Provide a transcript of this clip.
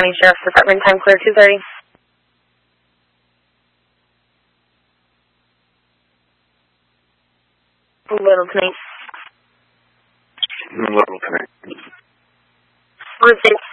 County Sheriff's Department, time clear 2:30. Littleton. Littleton. Route 6.